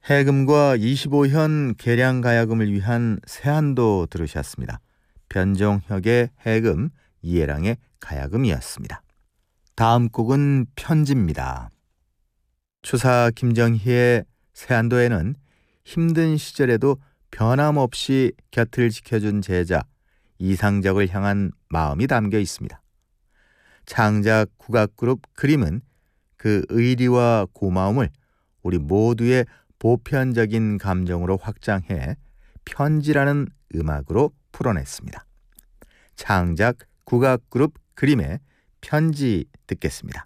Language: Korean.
해금과 25현 계량가야금을 위한 세한도 들으셨습니다. 변종혁의 해금, 이해랑의 가야금이었습니다. 다음 곡은 편지입니다. 추사 김정희의 세한도에는 힘든 시절에도 변함없이 곁을 지켜준 제자 이상적을 향한 마음이 담겨 있습니다. 창작 국악그룹 그림은 그 의리와 고마움을 우리 모두의 보편적인 감정으로 확장해 편지라는 음악으로 풀어냈습니다. 창작 국악그룹 그림의 편지 듣겠습니다.